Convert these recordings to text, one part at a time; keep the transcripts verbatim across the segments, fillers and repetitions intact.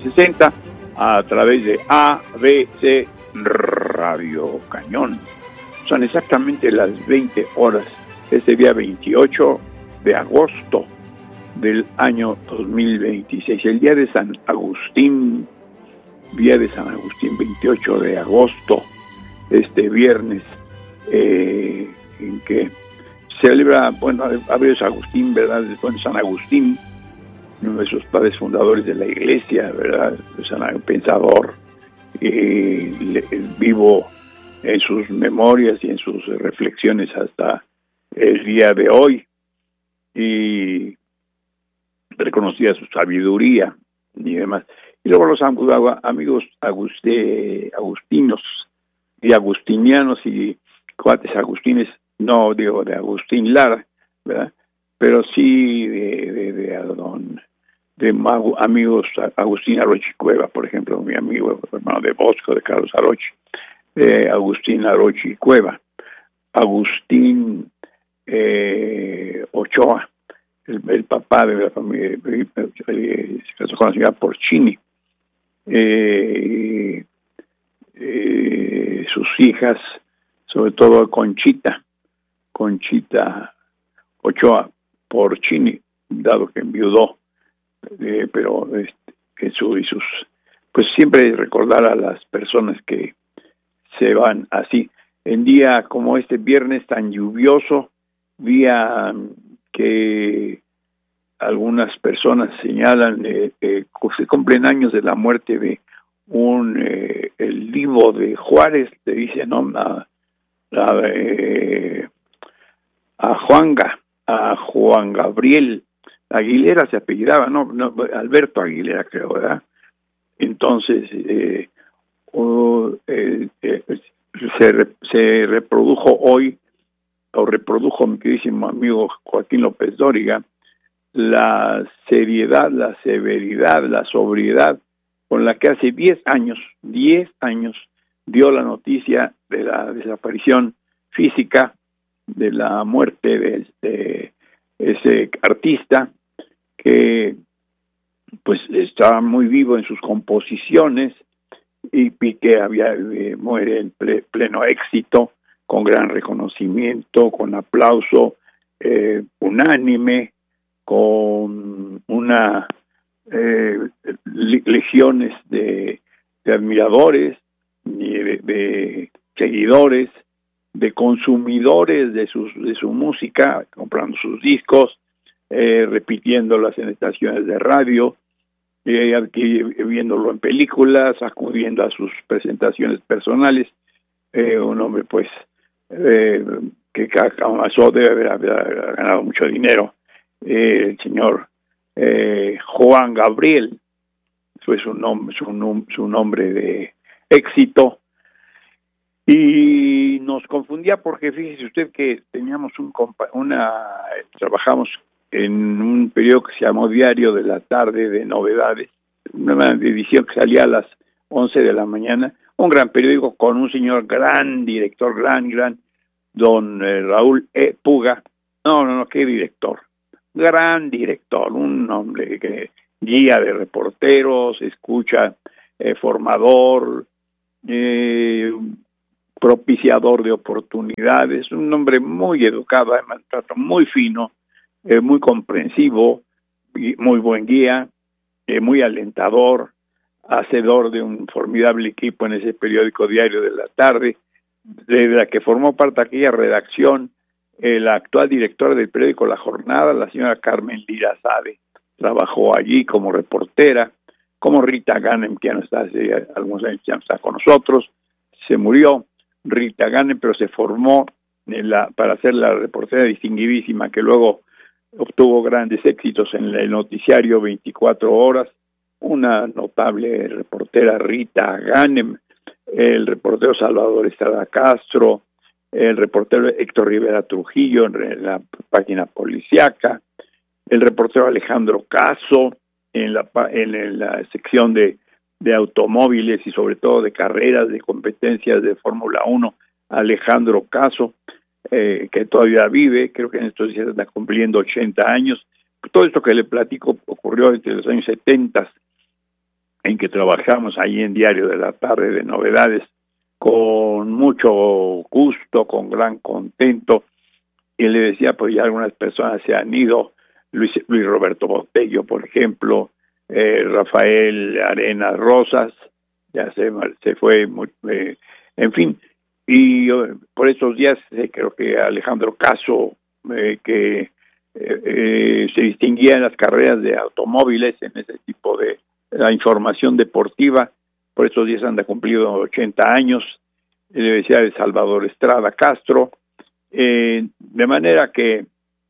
sesenta a través de A B C Radio Cañón. Son exactamente las veinte horas, este día veintiocho de agosto del año dos mil veintiséis, el día de San Agustín, día de San Agustín, veintiocho de agosto, este viernes, eh, en que celebra, bueno, a veces Agustín, ¿verdad? Después San Agustín, uno de sus padres fundadores de la iglesia, ¿verdad? San pensador, eh, vivo en sus memorias y en sus reflexiones hasta el día de hoy, y reconocía su sabiduría y demás. Y luego los amigos aguste, agustinos y agustinianos y cuates agustines, no digo de Agustín Lara, ¿verdad? Pero sí de, de, de, de don de mago, amigos Agustín Arochi Cueva, por ejemplo, mi amigo hermano de Bosco, de Carlos Arochi, eh, Agustín Arochi Cueva, Agustín eh, Ochoa, el, el papá de la familia, eh, se casó con la señora Porcini, eh, eh, sus hijas, sobre todo Conchita, Conchita Ochoa Porcini, dado que enviudó, eh, pero este, Jesús y sus, pues siempre recordar a las personas que se van así, en día como este viernes tan lluvioso, día que algunas personas señalan eh, eh, se cumplen años de la muerte de un eh, el Divo de Juárez, le dice, no, a, a, eh, a Juanga, a Juan Gabriel Aguilera se apellidaba, no, no Alberto Aguilera, creo, ¿verdad? Entonces eh, oh, eh, eh, se, se reprodujo hoy, o reprodujo mi queridísimo amigo Joaquín López Dóriga, la seriedad, la severidad, la sobriedad con la que hace diez años, diez años, dio la noticia de la desaparición física, de la muerte de, de ese artista que pues estaba muy vivo en sus composiciones y, y que había eh, muere en ple, pleno éxito, con gran reconocimiento, con aplauso eh, unánime, con una eh, legiones de, de admiradores, de, de seguidores, de consumidores de sus de su música, comprando sus discos, eh, repitiéndolas en estaciones de radio, eh, viéndolo en películas, acudiendo a sus presentaciones personales. Eh, un hombre pues eh, que amasó, debe haber, haber ganado mucho dinero, eh, el señor eh, Juan Gabriel, fue su nombre, su, su nombre de éxito. Y nos confundía porque fíjese usted que teníamos un compa- una trabajamos en un periódico que se llamó Diario de la Tarde de Novedades, una edición que salía a las once de la mañana, un gran periódico con un señor gran director, gran, gran, don eh, Raúl E. Puga, no, no, no, qué director, gran director, un hombre que guía de reporteros, escucha, eh, formador, eh, propiciador de oportunidades, un hombre muy educado, además trato muy fino, eh, muy comprensivo, y muy buen guía, eh, muy alentador, hacedor de un formidable equipo en ese periódico Diario de la Tarde, de la que formó parte de aquella redacción eh, la actual directora del periódico La Jornada, la señora Carmen Lira Sade, trabajó allí como reportera, como Rita Ganem, que ya no está hace algunos años, ya no está con nosotros, se murió Rita Ganem, pero se formó en la, para ser la reportera distinguidísima que luego obtuvo grandes éxitos en el noticiario veinticuatro horas, una notable reportera Rita Ganem, el reportero Salvador Estrada Castro, el reportero Héctor Rivera Trujillo en la página policíaca, el reportero Alejandro Caso en la en la sección de de automóviles y sobre todo de carreras, de competencias de Fórmula uno, Alejandro Caso, eh, que todavía vive, creo que en estos días está cumpliendo ochenta años. Todo esto que le platico ocurrió entre los años setenta en que trabajamos ahí en Diario de la Tarde de Novedades, con mucho gusto, con gran contento, y le decía, pues ya algunas personas se han ido, Luis, Luis Roberto Botello, por ejemplo, eh, Rafael Arenas Rosas, ya se, se fue, muy, eh, en fin, y eh, por estos días eh, creo que Alejandro Caso, eh, que eh, eh, se distinguía en las carreras de automóviles, en ese tipo de la información deportiva, por estos días anda cumplido ochenta años, le decía de Salvador Estrada Castro, eh, de manera que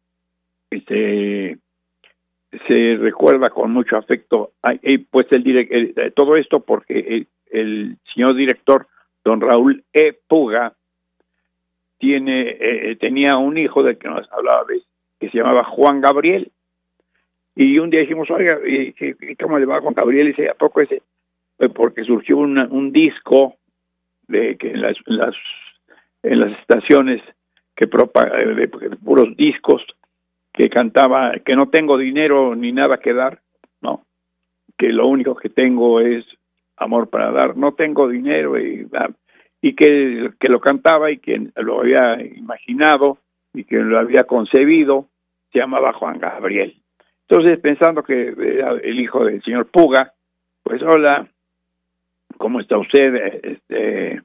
este, se recuerda con mucho afecto, eh, pues el, direct, el todo esto porque el, el señor director, don Raúl E. Puga, tiene eh, tenía un hijo del que nos hablaba, que se llamaba Juan Gabriel, y un día dijimos, oiga, ¿y, y cómo le va a Juan Gabriel? Y dice, ¿a poco ese? Pues porque surgió una, un disco de que en las, en las en las estaciones que propaga, de, de puros discos, que cantaba que no tengo dinero ni nada que dar, no, que lo único que tengo es amor para dar, no tengo dinero, y, y que, que lo cantaba y quien lo había imaginado y quien lo había concebido se llamaba Juan Gabriel. Entonces, pensando que era el hijo del señor Puga, pues hola, ¿cómo está usted? Este,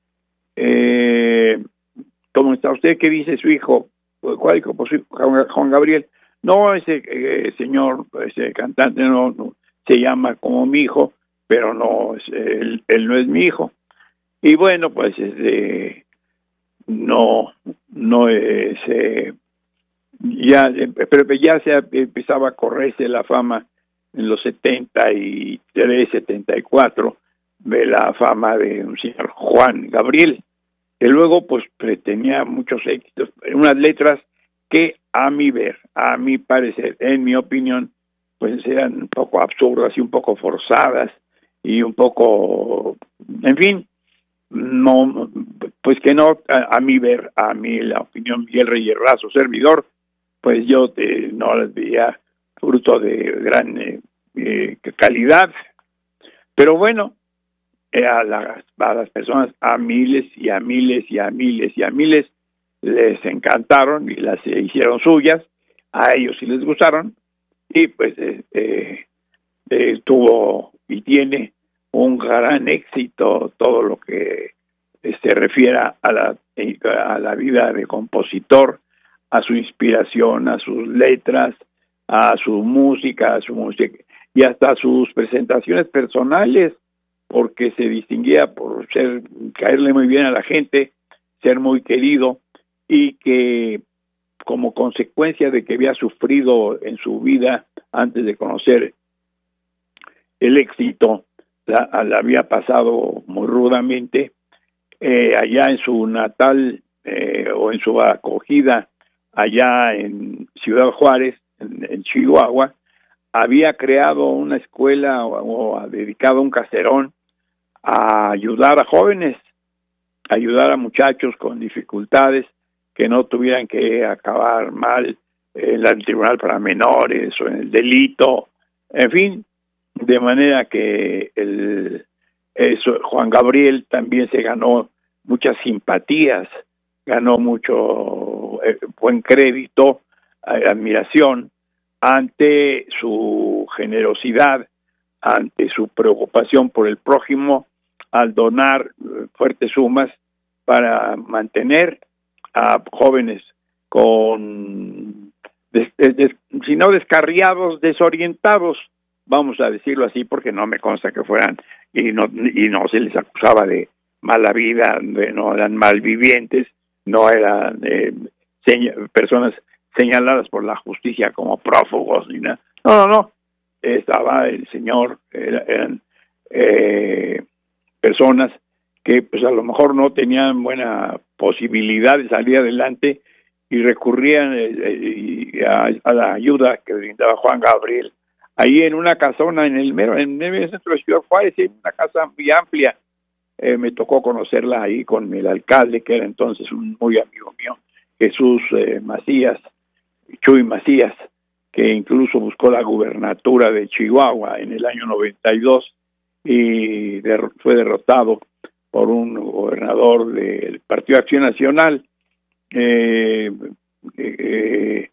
eh, ¿Cómo está usted? ¿Qué dice su hijo? ¿Cuál hijo? Pues Juan Gabriel. No, ese eh, señor, ese cantante no, no se llama como mi hijo, pero no, él, él no es mi hijo. Y bueno, pues este, no, no es, eh, ya, pero ya se empezaba a correrse la fama en los setenta y tres, setenta y cuatro, de la fama de un señor Juan Gabriel, que luego pues tenía muchos éxitos, unas letras que a mi ver, a mi parecer, en mi opinión, pues eran un poco absurdas y un poco forzadas y un poco, en fin, no, pues que no, a, a mi ver, a mí la opinión Miguel Reyes Razo, servidor, pues yo eh, no las veía fruto de gran eh, eh, calidad, pero bueno, a las, a las personas, a miles y a miles y a miles y a miles les encantaron y las eh, hicieron suyas, a ellos sí les gustaron, y pues eh, eh, eh, tuvo y tiene un gran éxito todo lo que eh, se refiera a la, eh, a la vida de compositor, a su inspiración, a sus letras, a su música, a su música y hasta a sus presentaciones personales, porque se distinguía por ser, caerle muy bien a la gente, ser muy querido, y que como consecuencia de que había sufrido en su vida antes de conocer el éxito, la, la había pasado muy rudamente, eh, allá en su natal eh, o en su acogida allá en Ciudad Juárez, en, en Chihuahua, había creado una escuela o, o dedicado un caserón a ayudar a jóvenes, a ayudar a muchachos con dificultades que no tuvieran que acabar mal en el tribunal para menores o en el delito, en fin, de manera que el eso, Juan Gabriel también se ganó muchas simpatías, ganó mucho eh, buen crédito, eh, admiración ante su generosidad, ante su preocupación por el prójimo, al donar eh, fuertes sumas para mantener a jóvenes con, des, des, des, si no descarriados, desorientados, vamos a decirlo así, porque no me consta que fueran, y no, y no se les acusaba de mala vida, de, no eran malvivientes, no eran eh, seña, personas señaladas por la justicia como prófugos, ni nada. No, no, no. Estaba el señor, era, eran eh, personas que pues a lo mejor no tenían buena posibilidad de salir adelante y recurrían eh, eh, a, a la ayuda que brindaba Juan Gabriel. Ahí en una casona en el mero, en el centro de Ciudad Juárez, en una casa muy amplia, eh, me tocó conocerla ahí con el alcalde, que era entonces un muy amigo mío, Jesús eh, Macías, Chuy Macías, que incluso buscó la gubernatura de Chihuahua en el año noventa y dos, y der, fue derrotado por un gobernador del Partido Acción Nacional, eh, eh,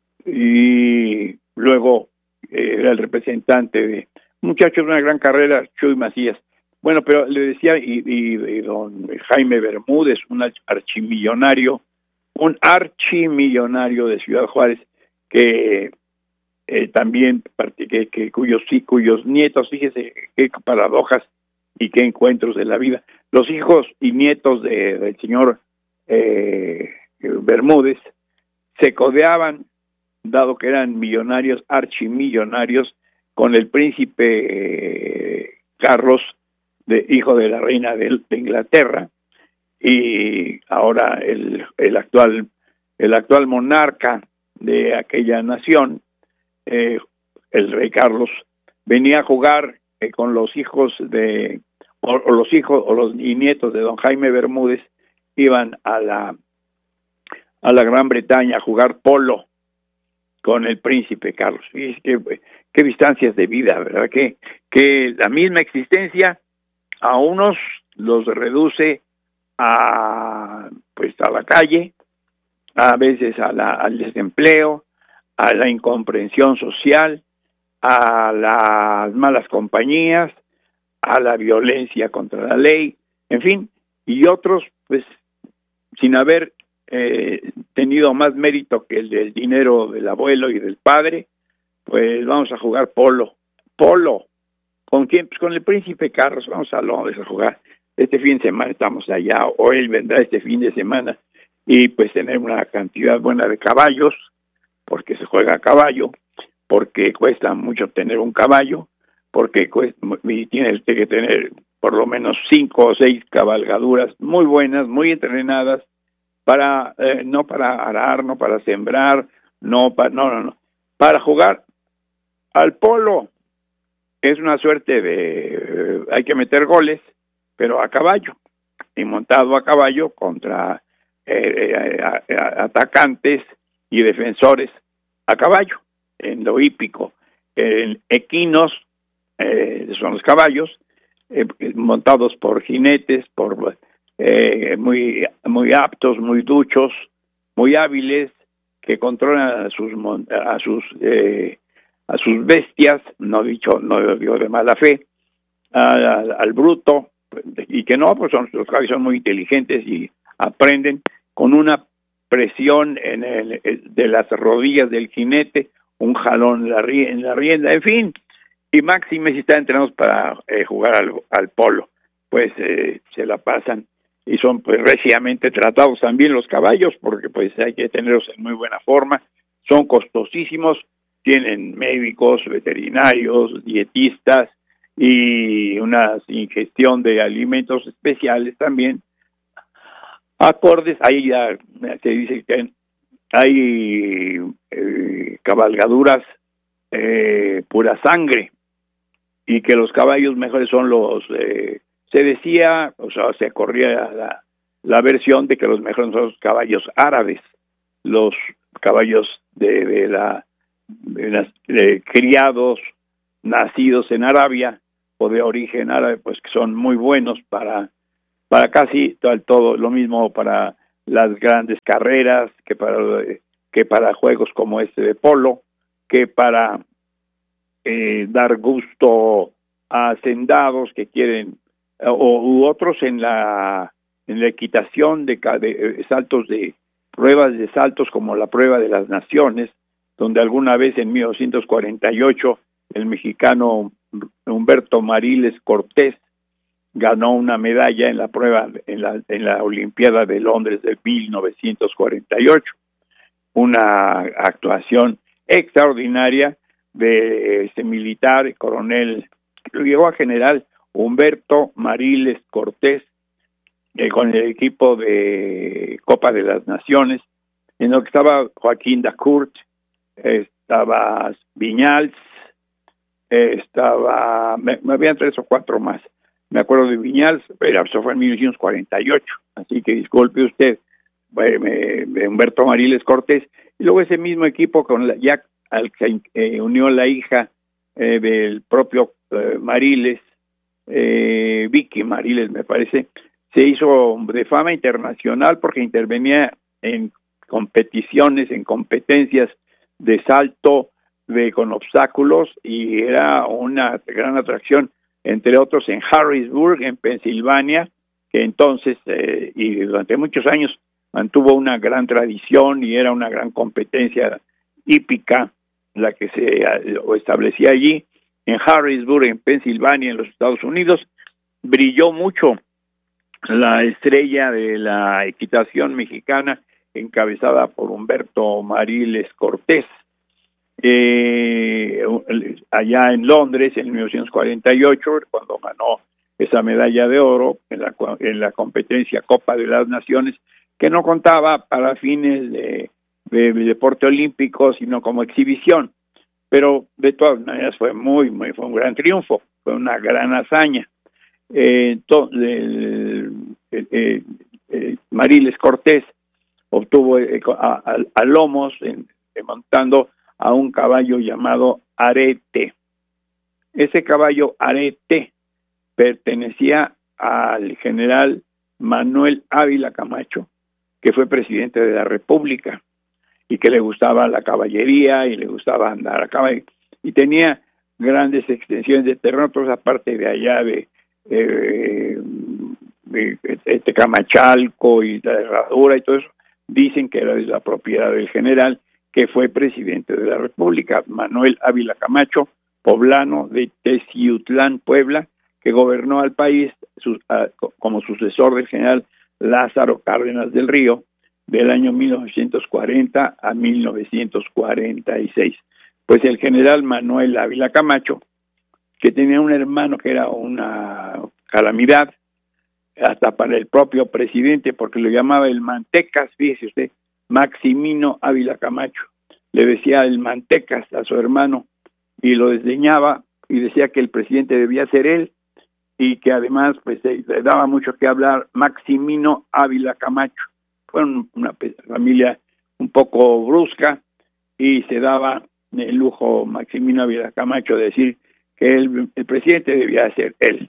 y luego eh, era el representante de un muchacho de una gran carrera, Chuy Macías. Bueno, pero le decía, y, y, y don Jaime Bermúdez, un archimillonario, un archimillonario de Ciudad Juárez, que eh, también, que, que cuyos, cuyos nietos, fíjese qué paradojas y qué encuentros de la vida. Los hijos y nietos de, del señor eh, Bermúdez se codeaban, dado que eran millonarios, archimillonarios, con el príncipe eh, Carlos, de, hijo de la reina de, de Inglaterra, y ahora el, el actual el actual monarca de aquella nación, eh, el rey Carlos, venía a jugar eh, con los hijos de o, o los hijos o los y nietos de don Jaime Bermúdez, iban a la a la Gran Bretaña a jugar polo con el príncipe Carlos. Y es que qué distancias de vida, ¿verdad? Que que la misma existencia a unos los reduce a pues a la calle, a veces a la, al desempleo, a la incomprensión social, a las malas compañías, a la violencia contra la ley, en fin, y otros pues sin haber eh, tenido más mérito que el del dinero del abuelo y del padre, pues vamos a jugar polo, polo. ¿Con quién? Pues con el príncipe Carlos, vamos a Londres a jugar. Este fin de semana estamos allá, o él vendrá este fin de semana, y pues tener una cantidad buena de caballos, porque se juega a caballo, porque cuesta mucho tener un caballo, porque cuesta, y tiene que tener por lo menos cinco o seis cabalgaduras muy buenas, muy entrenadas, para eh, no para arar, no para sembrar, no para, no, no, no, para jugar al polo. Es una suerte de, eh, hay que meter goles, pero a caballo, y montado a caballo contra eh, eh, a, a, atacantes y defensores a caballo, en lo hípico. En equinos, eh, son los caballos, eh, montados por jinetes, por eh, muy, muy aptos, muy duchos, muy hábiles, que controlan a sus, a sus eh, a sus bestias, no dicho, no digo de mala fe, al, al bruto, y que no, pues son, los caballos son muy inteligentes y aprenden con una presión en el, de las rodillas del jinete, un jalón en la, en la rienda, en fin, y máxime si están entrenados para eh, jugar al, al polo, pues eh, se la pasan y son pues reciamente tratados también los caballos, porque pues hay que tenerlos en muy buena forma, son costosísimos, tienen médicos, veterinarios, dietistas y una ingestión de alimentos especiales también, acordes. Ahí ya se dice que hay eh, cabalgaduras eh, pura sangre, y que los caballos mejores son los, eh, se decía, o sea, se corría la, la versión de que los mejores son los caballos árabes, los caballos de, de la de las, de criados nacidos en Arabia o de origen árabe, pues que son muy buenos para para casi todo, todo lo mismo para las grandes carreras, que para que para juegos como este de polo, que para eh, dar gusto a hacendados que quieren, o u otros en la en la equitación de, de saltos de pruebas de saltos, como la prueba de las naciones, donde alguna vez en mil novecientos cuarenta y ocho el mexicano Humberto Mariles Cortés ganó una medalla en la prueba en la en la Olimpiada de Londres de mil novecientos cuarenta y ocho, una actuación extraordinaria de este militar, coronel, lo llegó a general, Humberto Mariles Cortés, eh, con el equipo de Copa de las Naciones, en lo que estaba Joaquín Dacourt, estaba Viñals, estaba, me, me habían tres o cuatro más, me acuerdo de Viñals, pero eso fue en mil novecientos cuarenta y ocho, así que disculpe usted, eh, me, Humberto Mariles Cortés, y luego ese mismo equipo con la, ya al que eh, unió la hija eh, del propio eh, Mariles, eh, Vicky Mariles, me parece, se hizo de fama internacional porque intervenía en competiciones, en competencias de salto de con obstáculos, y era una gran atracción, entre otros en Harrisburg, en Pensilvania, que entonces eh, y durante muchos años mantuvo una gran tradición y era una gran competencia hípica la que se o establecía allí en Harrisburg, en Pensilvania, en los Estados Unidos. Brilló mucho la estrella de la equitación mexicana encabezada por Humberto Mariles Cortés, eh, allá en Londres en mil novecientos cuarenta y ocho, cuando ganó esa medalla de oro en la, en la competencia Copa de las Naciones, que no contaba para fines de, de, de deporte olímpico, sino como exhibición, pero de todas maneras fue muy, muy, fue un gran triunfo, fue una gran hazaña. Eh, entonces, eh, eh, eh, Mariles Cortés obtuvo eh, a, a, a lomos, en, eh, montando a un caballo llamado Arete. Ese caballo Arete pertenecía al general Manuel Ávila Camacho, que fue presidente de la República y que le gustaba la caballería y le gustaba andar a caballo, y tenía grandes extensiones de terrenos, aparte de allá de, eh, de, de Tecamachalco y la Herradura y todo eso. Dicen que era de la propiedad del general, que fue presidente de la República, Manuel Ávila Camacho, poblano de Teciutlán, Puebla, que gobernó al país su, a, como sucesor del general Lázaro Cárdenas del Río del año mil novecientos cuarenta a mil novecientos cuarenta y seis. Pues el general Manuel Ávila Camacho, que tenía un hermano que era una calamidad, hasta para el propio presidente, porque lo llamaba el Mantecas, fíjese usted, Maximino Ávila Camacho, le decía el Mantecas a su hermano y lo desdeñaba y decía que el presidente debía ser él, y que además pues le daba mucho que hablar Maximino Ávila Camacho. Fue una familia un poco brusca y se daba el lujo Maximino Ávila Camacho de decir que el, el presidente debía ser él.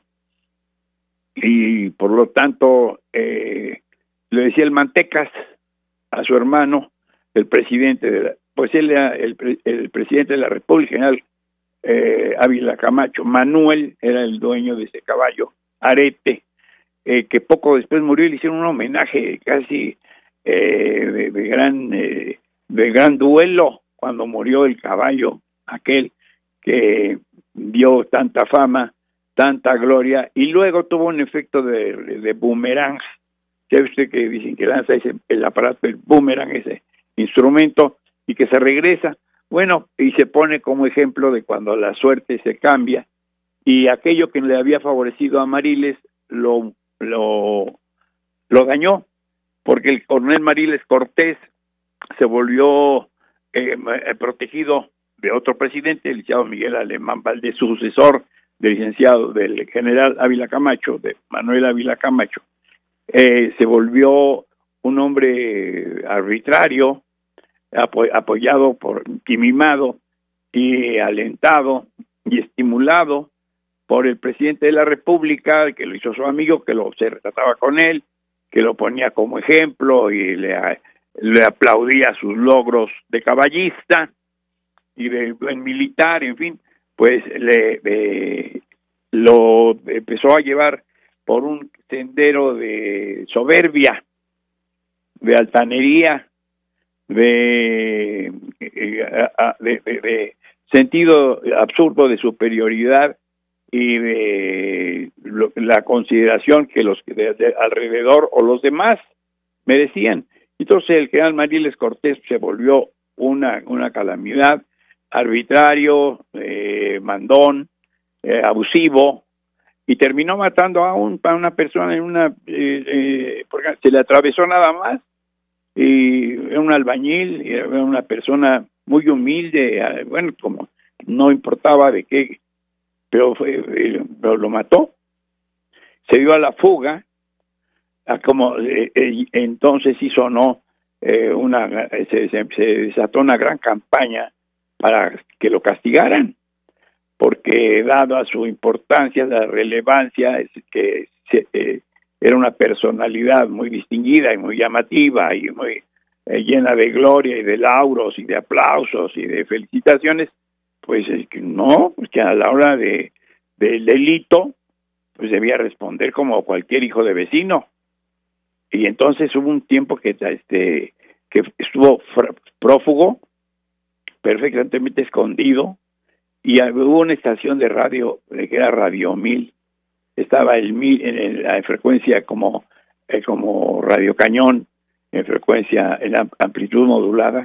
Y por lo tanto eh, le decía el Mantecas a su hermano, el presidente de la, pues él era el, el presidente de la República, general eh, Ávila Camacho. Manuel era el dueño de ese caballo Arete, eh, que poco después murió y le hicieron un homenaje casi eh, de, de gran eh, de gran duelo cuando murió el caballo aquel que dio tanta fama, tanta gloria, y luego tuvo un efecto de, de boomerang. ¿Sabe usted que dicen que lanza ese, el aparato, el boomerang, ese instrumento, y que se regresa? Bueno, y se pone como ejemplo de cuando la suerte se cambia, y aquello que le había favorecido a Mariles lo, lo, lo dañó, porque el coronel Mariles Cortés se volvió eh, protegido de otro presidente, el licenciado Miguel Alemán Valdés, su sucesor del licenciado, del general Ávila Camacho, de Manuel Ávila Camacho. Eh, se volvió un hombre arbitrario, apo apoyado por, y mimado, y alentado y estimulado por el presidente de la República, que lo hizo su amigo, que lo se trataba con él, que lo ponía como ejemplo y le, le aplaudía sus logros de caballista y de buen militar, en fin, pues le eh, lo empezó a llevar por un sendero de soberbia, de altanería, de, de, de, de sentido absurdo de superioridad y de lo, la consideración que los de, de alrededor o los demás merecían. Entonces el general Mariles Cortés se volvió una, una calamidad, arbitrario, eh, mandón, eh, abusivo, y terminó matando a, un, a una persona en una eh, eh, porque se le atravesó nada más, y era un albañil, y era una persona muy humilde, bueno, como no importaba de qué, pero, fue, eh, pero lo mató, se dio a la fuga, a como eh, eh, entonces hizo no eh, una se, se, se desató una gran campaña para que lo castigaran, porque dado a su importancia, la relevancia, es que se, eh, era una personalidad muy distinguida y muy llamativa y muy eh, llena de gloria y de lauros y de aplausos y de felicitaciones, pues es que no, pues que a la hora de del delito, pues debía responder como cualquier hijo de vecino. Y entonces hubo un tiempo que este que estuvo prófugo, perfectamente escondido, y hubo una estación de radio que era Radio Mil, estaba el mil en la frecuencia como eh, como Radio Cañón, en frecuencia en amplitud modulada,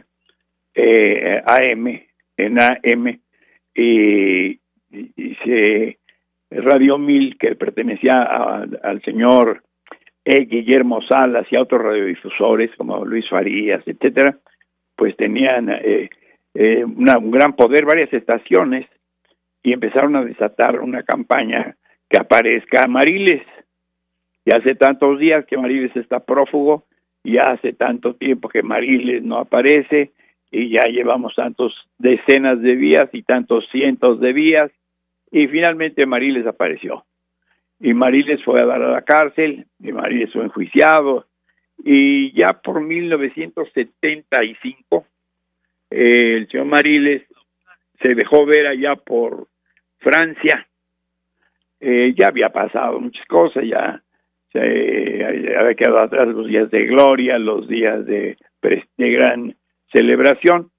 eh, A M, en A M, y, y, y se Radio Mil, que pertenecía a, al señor eh, Guillermo Salas y a otros radiodifusores como Luis Farías, etcétera, pues tenían eh, eh, una, un gran poder, varias estaciones, y empezaron a desatar una campaña que aparezca Mariles. Y hace tantos días que Mariles está prófugo, y hace tanto tiempo que Mariles no aparece, y ya llevamos tantos decenas de días y tantos cientos de días, y finalmente Mariles apareció. Y Mariles fue a dar a la cárcel, y Mariles fue enjuiciado, y ya por mil novecientos setenta y cinco, eh, el señor Mariles se dejó ver allá por Francia. Eh, ya había pasado muchas cosas, ya se había quedado atrás los días de gloria, los días de, de gran celebración,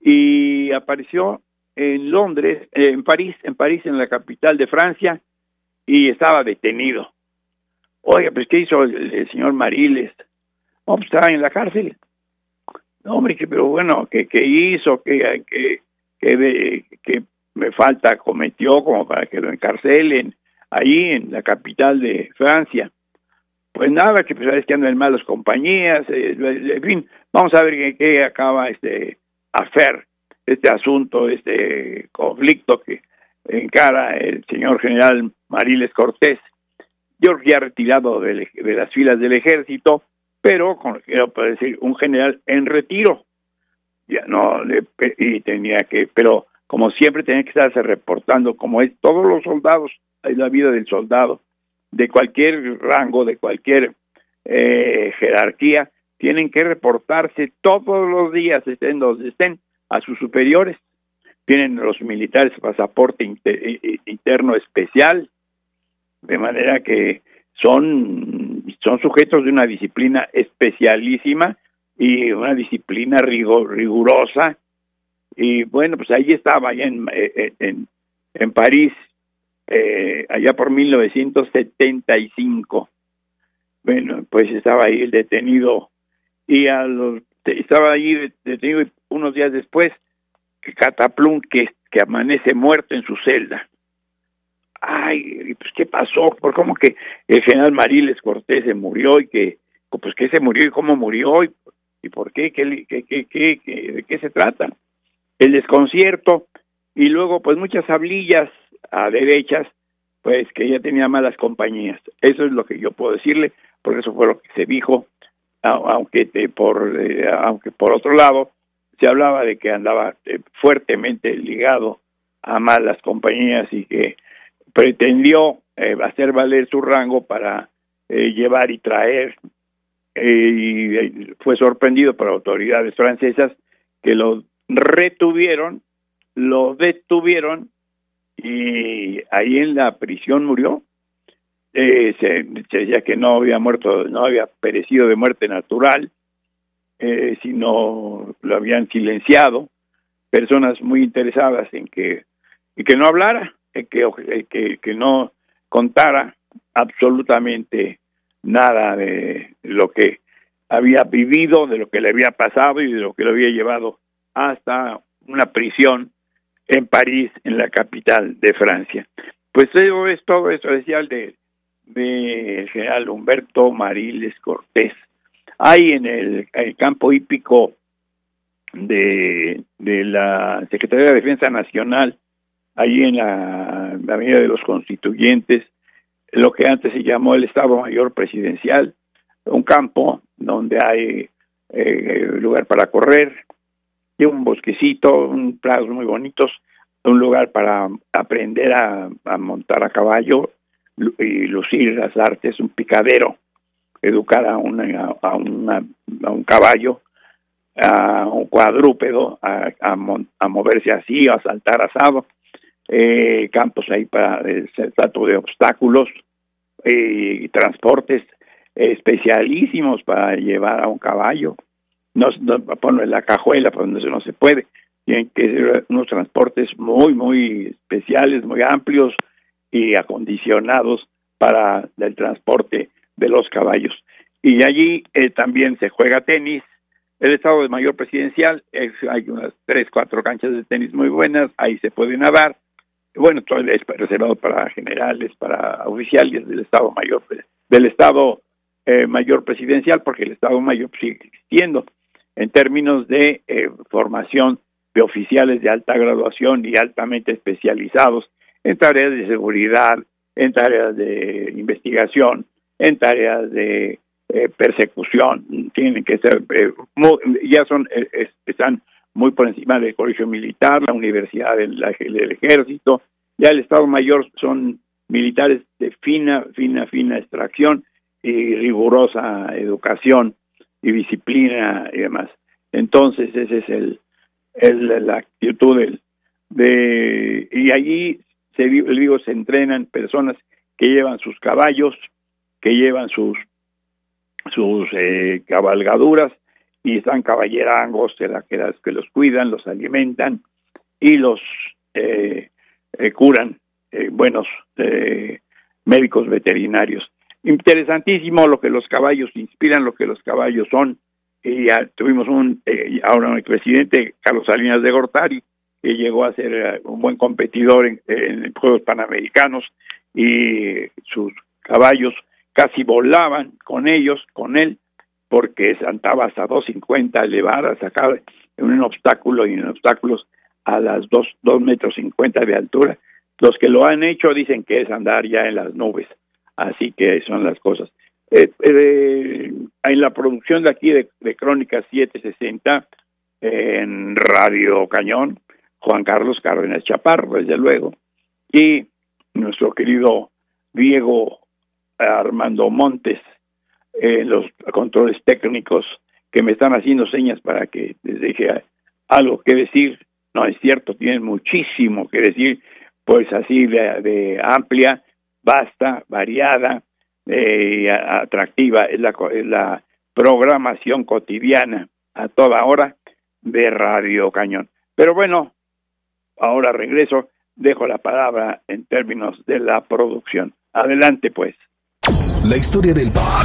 y apareció en Londres, eh, en París, en París, en la capital de Francia, y estaba detenido. Oiga, pues ¿qué hizo el, el señor Mariles? No, pues estaba en la cárcel. No, hombre, que, pero bueno, ¿qué, qué hizo? ¿Qué, qué, qué, qué me falta cometió como para que lo encarcelen ahí en la capital de Francia? Pues nada, que pues sabes que andan en malas compañías, eh, en fin, vamos a ver qué, qué acaba este hacer este asunto, este conflicto que encara el señor general Mariles Cortés. Yo ya retirado de, de las filas del ejército, pero con, quiero decir, un general en retiro. Ya no le, y tenía que, pero como siempre tenía que estarse reportando, como es todos los soldados, es la vida del soldado, de cualquier rango, de cualquier eh, jerarquía, tienen que reportarse todos los días, estén donde estén, a sus superiores. Tienen los militares pasaporte inter, interno especial, de manera que son, son sujetos de una disciplina especialísima y una disciplina rigor, rigurosa. Y bueno, pues ahí estaba, allá en, en, en París, eh, allá por mil novecientos setenta y cinco. Bueno, pues estaba ahí el detenido, y a los, estaba ahí detenido unos días después, que Cataplum, que, que amanece muerto en su celda. Ay, pues ¿qué pasó? ¿Por cómo que el general Mariles Cortés se murió? Y que, pues ¿qué se murió y cómo murió? ¿Y, y por qué? ¿Qué, qué, qué, qué, qué? ¿De qué se trata? El desconcierto, y luego pues muchas hablillas a derechas, pues que ya tenía malas compañías. Eso es lo que yo puedo decirle, porque eso fue lo que se dijo, aunque te, por eh, aunque por otro lado se hablaba de que andaba eh, fuertemente ligado a malas compañías y que pretendió eh, hacer valer su rango para eh, llevar y traer, eh, y eh, fue sorprendido por autoridades francesas que lo retuvieron, lo detuvieron, y ahí en la prisión murió. Eh, se, se decía que no había muerto, no había perecido de muerte natural, eh, sino lo habían silenciado personas muy interesadas en que, y que no hablara, en que, que, que no contara absolutamente nada de lo que había vivido, de lo que le había pasado y de lo que lo había llevado hasta una prisión en París, en la capital de Francia. Pues eso es todo eso decía el de del general Humberto Mariles Cortés. Hay en el, el campo hípico de, de la Secretaría de Defensa Nacional, ahí en la, la Avenida de los Constituyentes, lo que antes se llamó el Estado Mayor Presidencial, un campo donde hay eh, lugar para correr, y un bosquecito, un prados muy bonitos. un lugar para aprender a, a montar a caballo y lucir las artes, un picadero, educar a, una, a, una, a un caballo, a un cuadrúpedo, a, a, a moverse así, a saltar asado, eh, campos ahí para el trato de obstáculos, y eh, transportes especialísimos para llevar a un caballo, no, no poner la cajuela, por donde eso no se puede, tienen que ser unos transportes muy, muy especiales, muy amplios y acondicionados para el transporte de los caballos. Y allí eh, también se juega tenis. El Estado de Mayor Presidencial, es, hay unas tres, cuatro canchas de tenis muy buenas, ahí se puede nadar. Bueno, todo es reservado para generales, para oficiales del Estado Mayor, del Estado eh, Mayor Presidencial, porque el Estado Mayor sigue existiendo en términos de eh, formación de oficiales de alta graduación y altamente especializados en tareas de seguridad, en tareas de investigación, en tareas de eh, persecución. Tienen que ser, eh, muy, ya son, eh, están muy por encima del colegio militar, la universidad del, del ejército. Ya el Estado Mayor son militares de fina, fina, fina extracción y rigurosa educación y disciplina y demás. Entonces ese es el, el la actitud del, de y allí se digo se entrenan personas que llevan sus caballos, que llevan sus sus eh, cabalgaduras y están caballerangos que, la, que, las, que los cuidan, los alimentan y los eh, eh, curan, eh, buenos eh, médicos veterinarios. Interesantísimo lo que los caballos inspiran, lo que los caballos son. Y ya tuvimos un eh, ahora un presidente, Carlos Salinas de Gortari, que llegó a ser eh, un buen competidor en, en Juegos Panamericanos, y sus caballos casi volaban con ellos, con él, porque saltaba hasta dos cincuenta, elevar a sacar en un obstáculo y en obstáculos a las dos, dos metros cincuenta de altura. Los que lo han hecho dicen que es andar ya en las nubes, así que son las cosas. Eh, eh, en la producción de aquí de, de Crónicas setecientos sesenta, eh, en Radio Cañón, Juan Carlos Cárdenas Chaparro, desde luego, y nuestro querido Diego Armando Montes, eh, los controles técnicos, que me están haciendo señas para que les deje algo que decir. No es cierto, tienen muchísimo que decir, pues así de, de amplia, vasta, variada, eh, atractiva es la, es la programación cotidiana a toda hora de Radio Cañón. Pero bueno, ahora regreso, dejo la palabra en términos de la producción. Adelante, pues. La historia del pop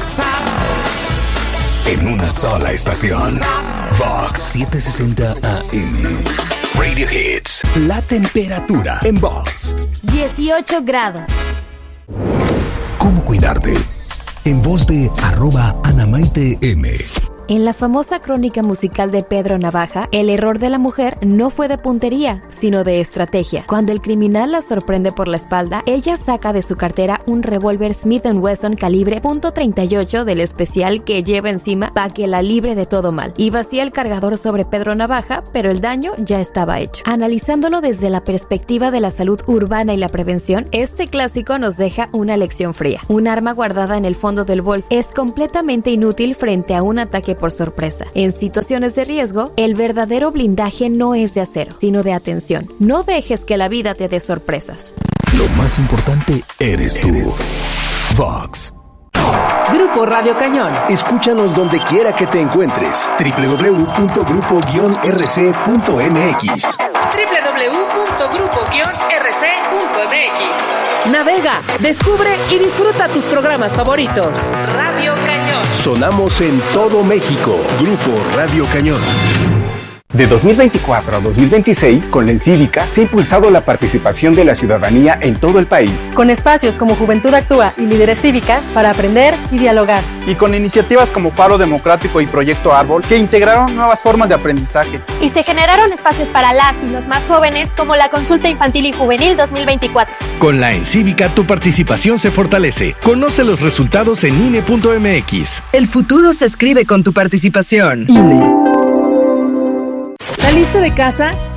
en una sola estación. Vox setecientos sesenta A M. Radio Hits. La temperatura en Vox. dieciocho grados. ¿Cómo cuidarte? En voz de arroba Anamaite M. En la famosa crónica musical de Pedro Navaja, el error de la mujer no fue de puntería, sino de estrategia. Cuando el criminal la sorprende por la espalda, ella saca de su cartera un revólver Smith and Wesson calibre punto treinta y ocho del especial que lleva encima para que la libre de todo mal. Y vacía el cargador sobre Pedro Navaja, pero el daño ya estaba hecho. Analizándolo desde la perspectiva de la salud urbana y la prevención, este clásico nos deja una lección fría. Un arma guardada en el fondo del bolso es completamente inútil frente a un ataque por sorpresa. En situaciones de riesgo, el verdadero blindaje no es de acero, sino de atención. No dejes que la vida te dé sorpresas. Lo más importante eres tú. Vox. Grupo Radio Cañón. Escúchanos donde quiera que te encuentres. doble u doble u doble u punto grupo guion r c punto m x. doble u doble u doble u punto grupo guion r c punto m x. Navega, descubre y disfruta tus programas favoritos. Radio Cañón. Sonamos en todo México. Grupo Radio Cañón. De dos mil veinticuatro a dos mil veintiséis, con la Encívica se ha impulsado la participación de la ciudadanía en todo el país. Con espacios como Juventud Actúa y Líderes Cívicas para aprender y dialogar. Y con iniciativas como Faro Democrático y Proyecto Árbol, que integraron nuevas formas de aprendizaje. Y se generaron espacios para las y los más jóvenes, como la Consulta Infantil y Juvenil dos mil veinticuatro. Con la Encívica tu participación se fortalece. Conoce los resultados en I N E punto M X. El futuro se escribe con tu participación. I N E. ¿Saliste de casa?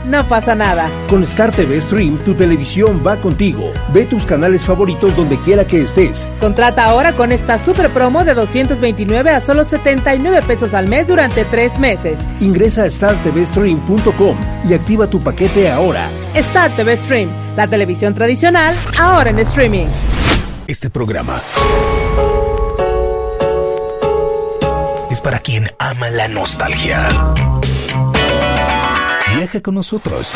no pasa nada. Con Star T V Stream, tu televisión va contigo. Ve tus canales favoritos donde quiera que estés. Contrata ahora con esta super promo de doscientos veintinueve a solo setenta y nueve pesos al mes durante tres meses. Ingresa a star t v stream punto com y activa tu paquete ahora. Star T V Stream, la televisión tradicional, ahora en streaming. Este programa es para quien ama la nostalgia. Viaja con nosotros.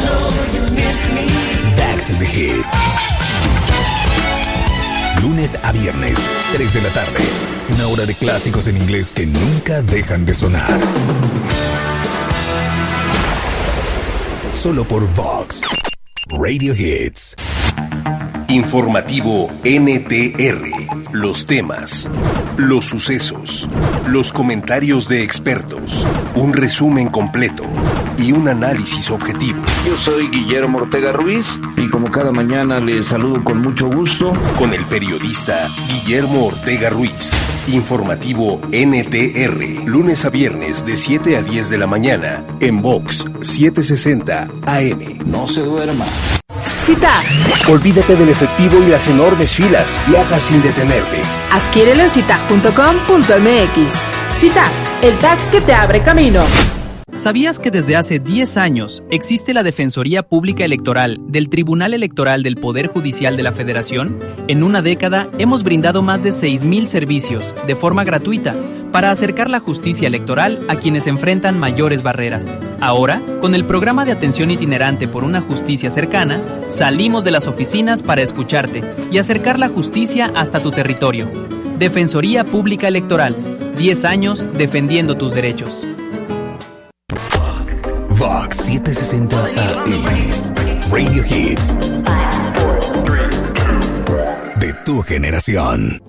Back to the Hits. Lunes a viernes, tres de la tarde. Una hora de clásicos en inglés que nunca dejan de sonar. Solo por Vox Radio Hits. Informativo N T R. Los temas, los sucesos, los comentarios de expertos, un resumen completo y un análisis objetivo. Yo soy Guillermo Ortega Ruiz y como cada mañana les saludo con mucho gusto. Con el periodista Guillermo Ortega Ruiz. Informativo N T R. Lunes a viernes de siete a diez de la mañana en Vox setecientos sesenta A M. No se duerma. Cita. Olvídate del efectivo y las enormes filas. Viaja sin detenerte. Adquiérelo en cita punto com punto m x. Cita, el tag que te abre camino. ¿Sabías que desde hace diez años existe la Defensoría Pública Electoral del Tribunal Electoral del Poder Judicial de la Federación? En una década hemos brindado más de seis mil servicios de forma gratuita para acercar la justicia electoral a quienes enfrentan mayores barreras. Ahora, con el programa de atención itinerante por una justicia cercana, salimos de las oficinas para escucharte y acercar la justicia hasta tu territorio. Defensoría Pública Electoral, diez años defendiendo tus derechos. Vox setecientos sesenta A M. Radio Hits. De tu generación.